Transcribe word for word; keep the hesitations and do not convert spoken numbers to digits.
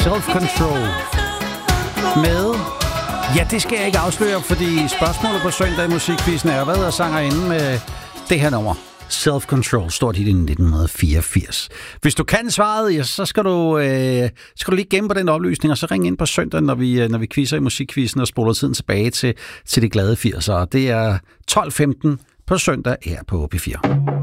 Self-Control med... Ja, det skal jeg ikke afsløre, fordi spørgsmålet på søndag i musikquizzen er, hvad er sangerinden med det her nummer? Self-Control, stort hit i nitten fireogfirs. Hvis du kan svaret, ja, så skal du, øh, skal du lige gemme på den oplysning, og så ring ind på søndag, når vi, når vi quizzer i musikquizzen og spoler tiden tilbage til, til de glade firsere. Det er tolv femten på søndag her på P fire.